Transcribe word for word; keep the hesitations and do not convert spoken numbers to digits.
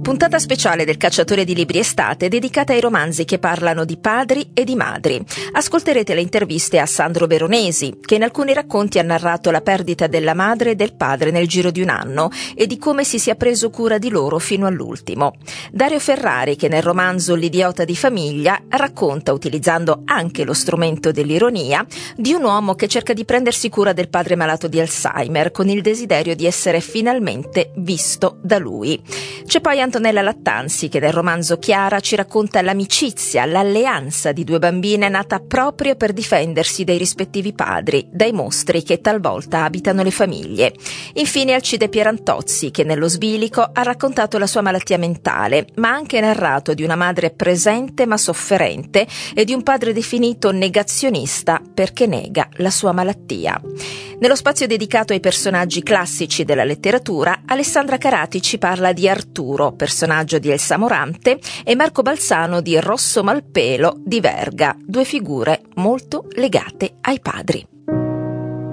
Puntata speciale del Cacciatore di Libri Estate dedicata ai romanzi che parlano di padri e di madri. Ascolterete le interviste a Sandro Veronesi, che in alcuni racconti ha narrato la perdita della madre e del padre nel giro di un anno e di come si sia preso cura di loro fino all'ultimo. Dario Ferrari, che nel romanzo L'idiota di famiglia racconta, utilizzando anche lo strumento dell'ironia, di un uomo che cerca di prendersi cura del padre malato di Alzheimer con il desiderio di essere finalmente visto da lui. C'è poi Antonella Lattanzi, che nel romanzo Chiara ci racconta l'amicizia, l'alleanza di due bambine nata proprio per difendersi dai rispettivi padri, dai mostri che talvolta abitano le famiglie. Infine Alcide Pierantozzi, che nello Sbilico ha raccontato la sua malattia mentale, ma ha anche narrato di una madre presente ma sofferente e di un padre definito negazionista perché nega la sua malattia. Nello spazio dedicato ai personaggi classici della letteratura, Alessandra Carati ci parla di Arturo, personaggio di Elsa Morante, e Marco Balsano di Rosso Malpelo di Verga, due figure molto legate ai padri.